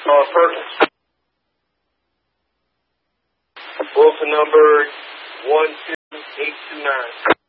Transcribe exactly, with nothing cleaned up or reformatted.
Uh, Perkins. Bulletin number one two eight two nine.